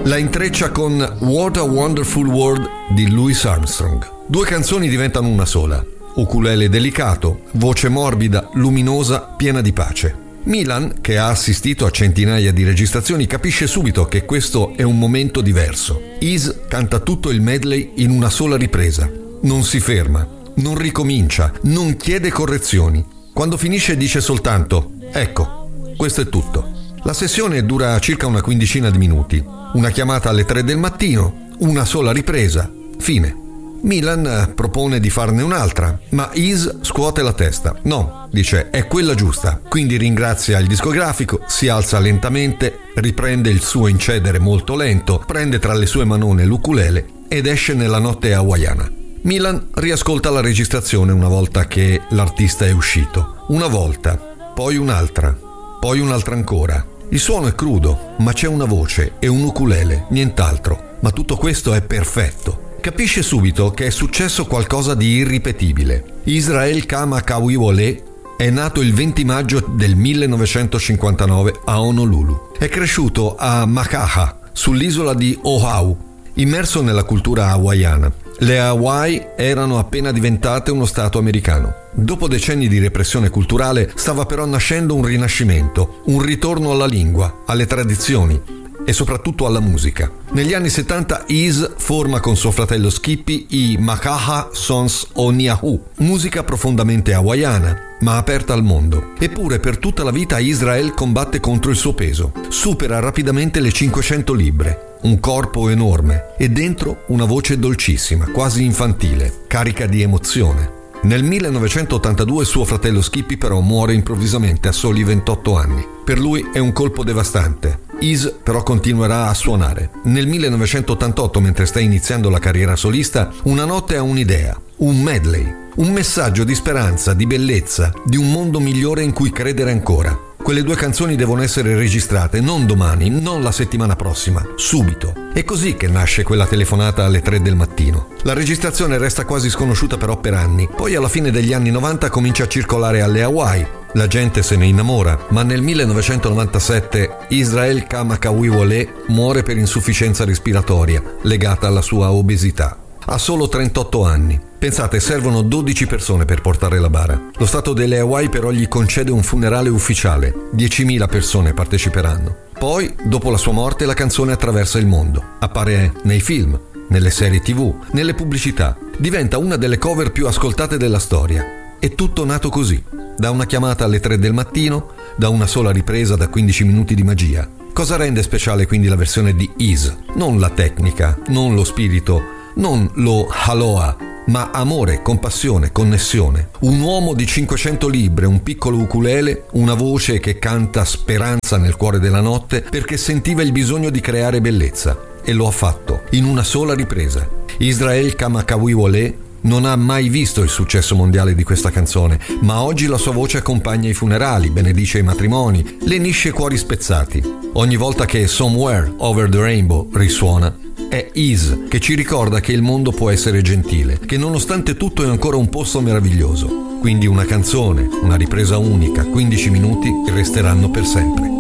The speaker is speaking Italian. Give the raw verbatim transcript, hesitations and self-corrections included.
La intreccia con What a Wonderful World di Louis Armstrong. Due canzoni diventano una sola. Ukulele delicato, voce morbida, luminosa, piena di pace. Milan, che ha assistito a centinaia di registrazioni, capisce subito che questo è un momento diverso. Is canta tutto il medley in una sola ripresa. Non si ferma, non ricomincia, non chiede correzioni. Quando finisce dice soltanto: ecco, questo è tutto. La sessione dura circa una quindicina di minuti. Una chiamata alle tre del mattino, una sola ripresa, fine. Milan propone di farne un'altra, ma Is scuote la testa. No, dice, è quella giusta. Quindi ringrazia il discografico, si alza lentamente, riprende il suo incedere molto lento, prende tra le sue manone l'ukulele ed esce nella notte hawaiana. Milan riascolta la registrazione una volta che l'artista è uscito. Una volta, poi un'altra, poi un'altra ancora. Il suono è crudo, ma c'è una voce e un ukulele, nient'altro. Ma tutto questo è perfetto. Capisce subito che è successo qualcosa di irripetibile. Israel Kamakawiwo'ole è nato il venti maggio del millenovecentocinquantanove a Honolulu. È cresciuto a Makaha, sull'isola di Oahu, immerso nella cultura hawaiana. Le Hawaii erano appena diventate uno stato americano. Dopo decenni di repressione culturale stava però nascendo un rinascimento, un ritorno alla lingua, alle tradizioni e soprattutto alla musica. Negli anni settanta Is forma con suo fratello Skippy i Makaha Sons Oniahu, musica profondamente hawaiana, ma aperta al mondo. Eppure per tutta la vita Israel combatte contro il suo peso. Supera rapidamente le cinquecento libbre, un corpo enorme e dentro una voce dolcissima, quasi infantile, carica di emozione. Nel millenovecentottantadue suo fratello Skippy però muore improvvisamente a soli ventotto anni. Per lui è un colpo devastante. Is però continuerà a suonare. Nel millenovecentottantotto, mentre sta iniziando la carriera solista, una notte ha un'idea, un medley, un messaggio di speranza, di bellezza, di un mondo migliore in cui credere ancora. Quelle due canzoni devono essere registrate non domani, non la settimana prossima, subito. È così che nasce quella telefonata alle tre del mattino. La registrazione resta quasi sconosciuta però per anni. Poi alla fine degli anni novanta comincia a circolare alle Hawaii. La gente se ne innamora, ma nel millenovecentonovantasette Israel Kamakawiwo'ole muore per insufficienza respiratoria legata alla sua obesità. Ha solo trentotto anni. Pensate, servono dodici persone per portare la bara. Lo Stato delle Hawaii però gli concede un funerale ufficiale. diecimila persone parteciperanno. Poi, dopo la sua morte, la canzone attraversa il mondo. Appare nei film, nelle serie tivù, nelle pubblicità. Diventa una delle cover più ascoltate della storia. È tutto nato così. Da una chiamata alle tre del mattino, da una sola ripresa da quindici minuti di magia. Cosa rende speciale quindi la versione di Is? Non la tecnica, non lo spirito, non lo aloha, ma amore, compassione, connessione. Un uomo di cinquecento libbre, un piccolo ukulele, una voce che canta speranza nel cuore della notte perché sentiva il bisogno di creare bellezza. E lo ha fatto, in una sola ripresa. Israel Kamakawiwo'ole non ha mai visto il successo mondiale di questa canzone, ma oggi la sua voce accompagna i funerali, benedice i matrimoni, lenisce cuori spezzati. Ogni volta che Somewhere Over the Rainbow risuona, è Is che ci ricorda che il mondo può essere gentile, che nonostante tutto è ancora un posto meraviglioso. Quindi una canzone, una ripresa unica, quindici minuti resteranno per sempre.